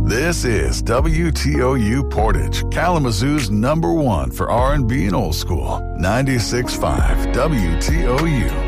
This is WTOU Portage, Kalamazoo's #1 for R&B and old school. 96.5 WTOU.